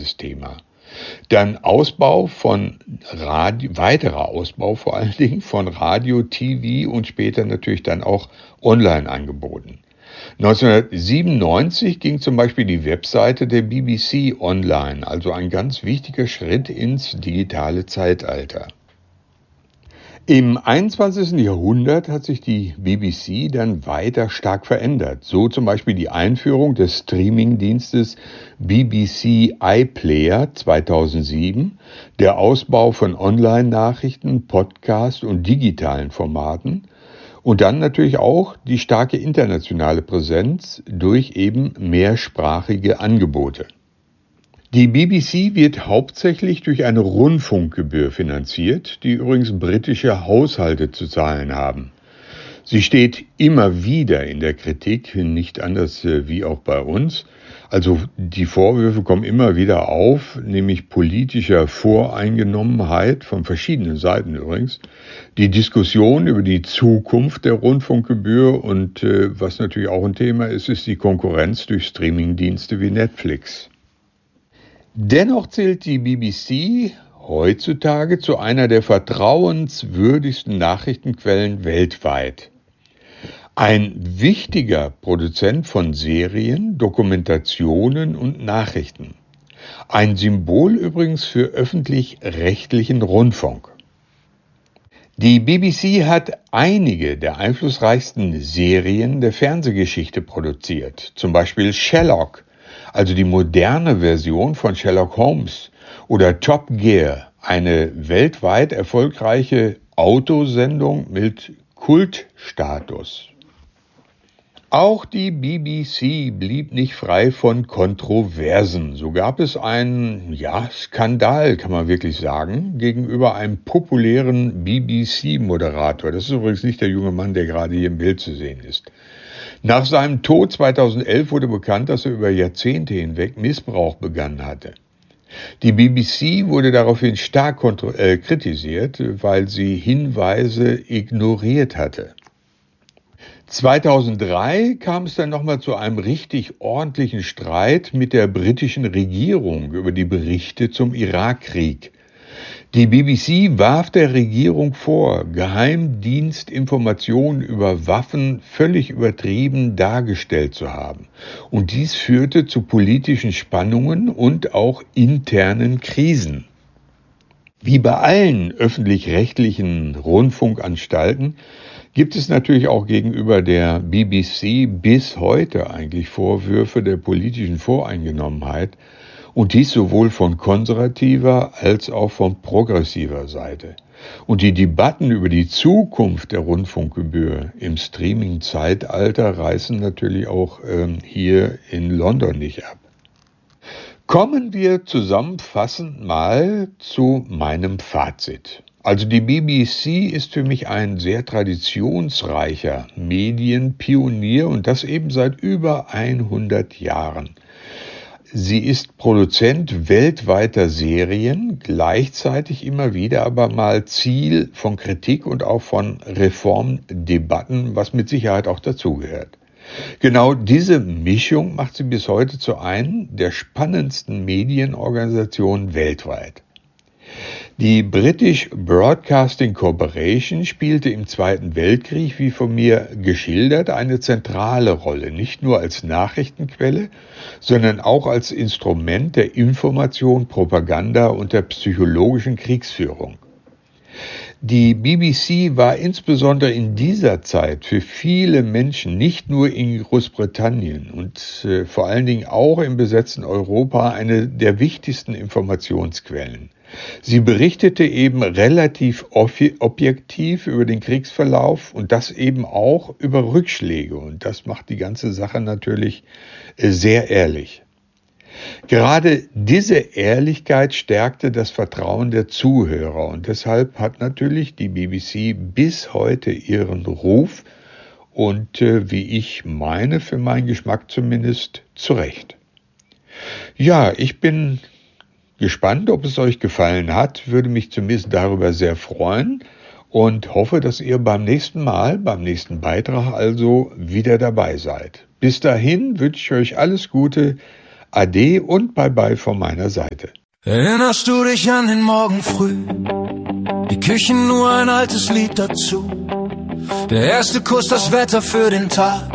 dieses Thema. Dann weiterer Ausbau vor allen Dingen von Radio, TV und später natürlich dann auch Online-Angeboten. 1997 ging zum Beispiel die Webseite der BBC online, also ein ganz wichtiger Schritt ins digitale Zeitalter. Im 21. Jahrhundert hat sich die BBC dann weiter stark verändert. So zum Beispiel die Einführung des Streamingdienstes BBC iPlayer 2007, der Ausbau von Online-Nachrichten, Podcast und digitalen Formaten und dann natürlich auch die starke internationale Präsenz durch eben mehrsprachige Angebote. Die BBC wird hauptsächlich durch eine Rundfunkgebühr finanziert, die übrigens britische Haushalte zu zahlen haben. Sie steht immer wieder in der Kritik, nicht anders wie auch bei uns. Also die Vorwürfe kommen immer wieder auf, nämlich politischer Voreingenommenheit von verschiedenen Seiten übrigens. Die Diskussion über die Zukunft der Rundfunkgebühr und was natürlich auch ein Thema ist, ist die Konkurrenz durch Streamingdienste wie Netflix. Dennoch zählt die BBC heutzutage zu einer der vertrauenswürdigsten Nachrichtenquellen weltweit. Ein wichtiger Produzent von Serien, Dokumentationen und Nachrichten. Ein Symbol übrigens für öffentlich-rechtlichen Rundfunk. Die BBC hat einige der einflussreichsten Serien der Fernsehgeschichte produziert, zum Beispiel Sherlock, also die moderne Version von Sherlock Holmes, oder Top Gear, eine weltweit erfolgreiche Autosendung mit Kultstatus. Auch die BBC blieb nicht frei von Kontroversen. So gab es einen, Skandal, kann man wirklich sagen, gegenüber einem populären BBC-Moderator. Das ist übrigens nicht der junge Mann, der gerade hier im Bild zu sehen ist. Nach seinem Tod 2011 wurde bekannt, dass er über Jahrzehnte hinweg Missbrauch begangen hatte. Die BBC wurde daraufhin stark kritisiert, weil sie Hinweise ignoriert hatte. 2003 kam es dann nochmal zu einem richtig ordentlichen Streit mit der britischen Regierung über die Berichte zum Irakkrieg. Die BBC warf der Regierung vor, Geheimdienstinformationen über Waffen völlig übertrieben dargestellt zu haben. Und dies führte zu politischen Spannungen und auch internen Krisen. Wie bei allen öffentlich-rechtlichen Rundfunkanstalten gibt es natürlich auch gegenüber der BBC bis heute eigentlich Vorwürfe der politischen Voreingenommenheit, und dies sowohl von konservativer als auch von progressiver Seite. Und die Debatten über die Zukunft der Rundfunkgebühr im Streaming-Zeitalter reißen natürlich auch hier in London nicht ab. Kommen wir zusammenfassend mal zu meinem Fazit. Also die BBC ist für mich ein sehr traditionsreicher Medienpionier und das eben seit über 100 Jahren. Sie ist Produzent weltweiter Serien, gleichzeitig immer wieder aber mal Ziel von Kritik und auch von Reformdebatten, was mit Sicherheit auch dazugehört. Genau diese Mischung macht sie bis heute zu einer der spannendsten Medienorganisationen weltweit. Die British Broadcasting Corporation spielte im Zweiten Weltkrieg, wie von mir geschildert, eine zentrale Rolle, nicht nur als Nachrichtenquelle, sondern auch als Instrument der Information, Propaganda und der psychologischen Kriegsführung. Die BBC war insbesondere in dieser Zeit für viele Menschen, nicht nur in Großbritannien und vor allen Dingen auch im besetzten Europa, eine der wichtigsten Informationsquellen. Sie berichtete eben relativ objektiv über den Kriegsverlauf und das eben auch über Rückschläge. Und das macht die ganze Sache natürlich sehr ehrlich. Gerade diese Ehrlichkeit stärkte das Vertrauen der Zuhörer und deshalb hat natürlich die BBC bis heute ihren Ruf und wie ich meine, für meinen Geschmack zumindest, zu Recht. Ja, ich bin gespannt, ob es euch gefallen hat, würde mich zumindest darüber sehr freuen und hoffe, dass ihr beim nächsten Beitrag also wieder dabei seid. Bis dahin wünsche ich euch alles Gute, Ade und Bye-bye von meiner Seite. Erinnerst du dich an den Morgen früh? Die Küche nur ein altes Lied dazu. Der erste Kuss, das Wetter für den Tag.